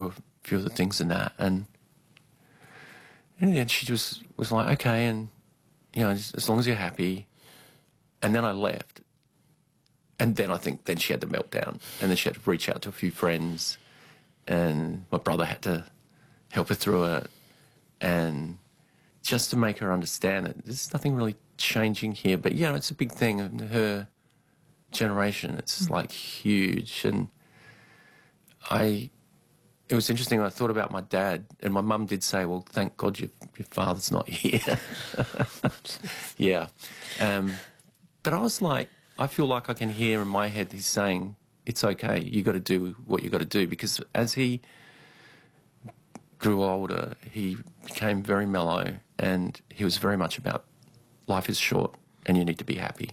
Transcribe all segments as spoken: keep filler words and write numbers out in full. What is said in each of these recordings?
a few of the things in that. And in the end, she just was like, okay, and, you know, as, as long as you're happy. And then I left. And then I think then she had the meltdown. And then she had to reach out to a few friends. And my brother had to help her through it. And just to make her understand that there's nothing really changing here. But, yeah, it's a big thing in her generation. It's, mm. like, huge. And I... It was interesting when I thought about my dad, and my mum did say, well, thank God your, your father's not here. Yeah. Um, but I was like, I feel like I can hear in my head he's saying, it's okay, you got to do what you got to do. Because as he grew older, he became very mellow, and he was very much about life is short and you need to be happy.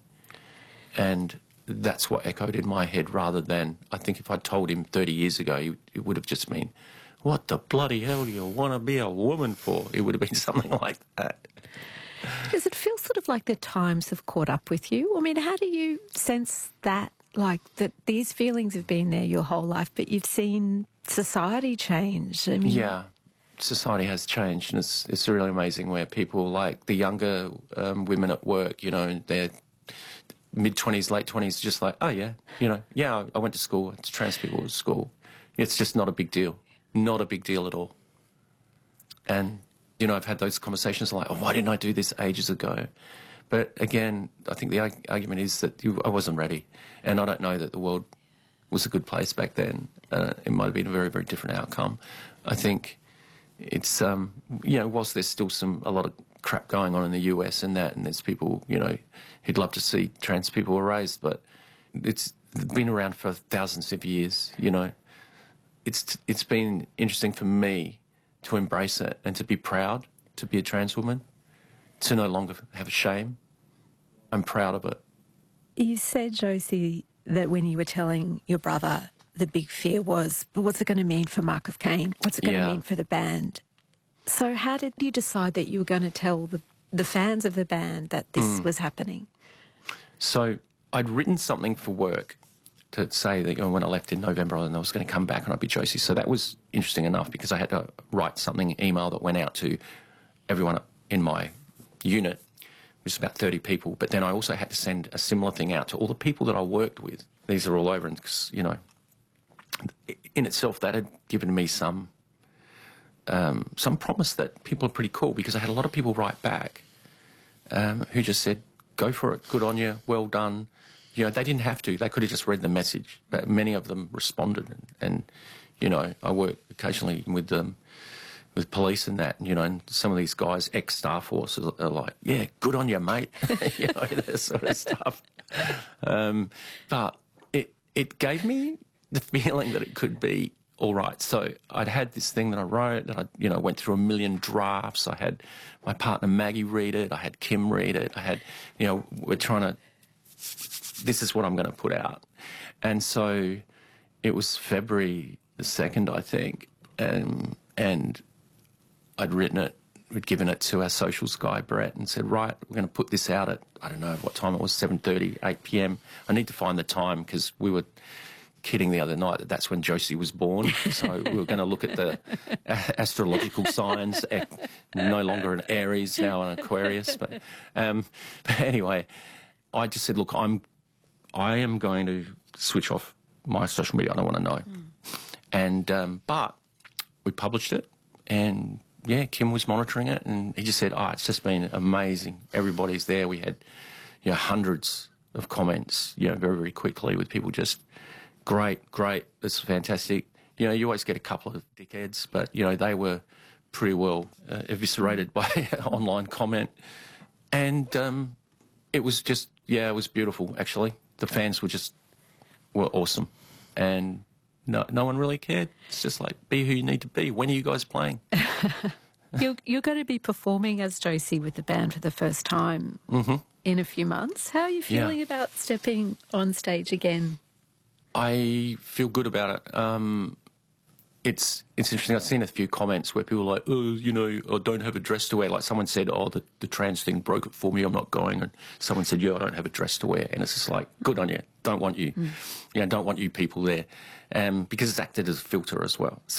And that's what echoed in my head, rather than, I think if I'd told him thirty years ago, he, it would have just been, what the bloody hell do you want to be a woman for? It would have been something like that. Does it feel sort of like the times have caught up with you? I mean, how do you sense that, like, that these feelings have been there your whole life, but you've seen society change? I mean... Yeah, society has changed, and it's, it's really amazing where people, like the younger um, women at work, you know, they're mid-twenties, late twenties, just like, oh, yeah, you know, yeah, I, I went to school, it's trans people at school. It's just not a big deal. Not a big deal at all. And, you know, I've had those conversations like, oh, why didn't I do this ages ago? But, again, I think the arg argument is that you, I wasn't ready. And I don't know that the world was a good place back then. Uh, it might have been a very, very different outcome. I think it's, um, you know, whilst there's still some a lot of crap going on in the U S and that, and there's people, you know, who'd love to see trans people erased, but it's been around for thousands of years, you know. It's, it's been interesting for me to embrace it and to be proud to be a trans woman, to no longer have shame. I'm proud of it. You said, Josie, that when you were telling your brother, the big fear was, what's it going to mean for Mark of Cain? What's it going yeah. to mean for the band? So how did you decide that you were going to tell the, the fans of the band that this mm. was happening? So I'd written something for work to say that, you know, when I left in November, I was going to come back and I'd be Josie. So that was interesting enough, because I had to write something, email that went out to everyone in my unit, which is about thirty people. But then I also had to send a similar thing out to all the people that I worked with. These are all over, and, you know, in itself, that had given me some um, some promise that people are pretty cool, because I had a lot of people write back um, who just said, go for it, good on you, well done. You know, they didn't have to. They could have just read the message, but many of them responded. And, and you know, I work occasionally with them, with police and that, you know, and some of these guys, ex-Star Force, are, are like, yeah, good on you, mate, you know, that sort of stuff. Um, but it, it gave me the feeling that it could be all right. So I'd had this thing that I wrote, that I, you know, went through a million drafts. I had my partner Maggie read it. I had Kim read it. I had, you know, we're trying to, this is what I'm going to put out. And so it was February the second, I think, and, and I'd written it, we'd given it to our socials guy, Brett, and said, right, we're going to put this out at, I don't know what time it was, seven thirty, eight p m I need to find the time, because we were kidding the other night that that's when Josie was born. So we were going to look at the astrological signs, no longer an Aries, now an Aquarius. But, um, but anyway, I just said, look, I'm, I am going to switch off my social media. I don't want to know. Mm. And, um, but we published it, and yeah, Kim was monitoring it, and he just said, oh, it's just been amazing. Everybody's there. We had, you know, hundreds of comments, you know, very, very quickly, with people just, great, great, it's fantastic. You know, you always get a couple of dickheads, but, you know, they were pretty well uh, eviscerated by online comment. And um, it was just, yeah, it was beautiful, actually. The fans were just, were awesome. And no, no one really cared. It's just like, be who you need to be. When are you guys playing? you're, you're going to be performing as Josie with the band for the first time mm-hmm. in a few months. How are you feeling yeah. about stepping on stage again? I feel good about it. Um, it's it's interesting. I've seen a few comments where people are like, oh, you know, I don't have a dress to wear. Like someone said, oh, the, the trans thing broke it for me, I'm not going. And someone said, yeah, I don't have a dress to wear. And it's just like, good on you. Don't want you. Mm. You know, don't want you people there. Um, because it's acted as a filter as well.